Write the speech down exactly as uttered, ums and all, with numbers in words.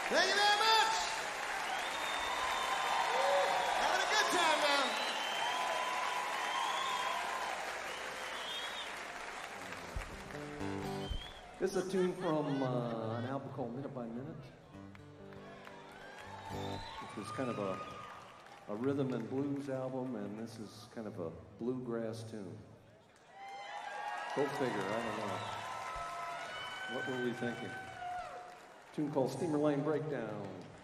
Thank you very much. Having a good time now. This is a tune from uh, an album called Minute by Minute, which was kind of a, a rhythm and blues album, and this is kind of a bluegrass tune. Go figure, I don't know. What were we thinking? A tune called Steamer Lane Breakdown.